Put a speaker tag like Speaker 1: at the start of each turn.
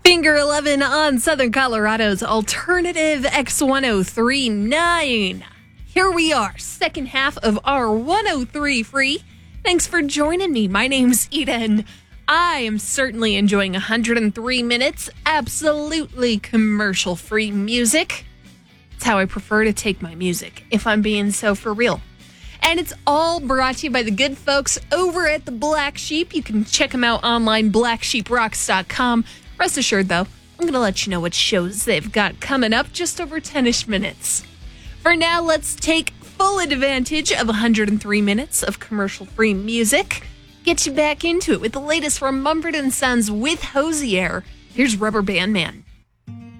Speaker 1: Finger 11 on Southern Colorado's Alternative X1039. Here we are, second half of our 103 free. Thanks for joining me. My name's Ida, and I am certainly enjoying 103 minutes, absolutely commercial-free music. It's how I prefer to take my music, if I'm being so for real. And it's all brought to you by the good folks over at the Black Sheep. You can check them out online, blacksheeprocks.com. Rest assured, though, I'm going to let you know what shows they've got coming up just over 10-ish minutes. For now, let's take full advantage of 103 minutes of commercial-free music. Get you back into it with the latest from Mumford & Sons with Hosier. Here's Rubber Band Man.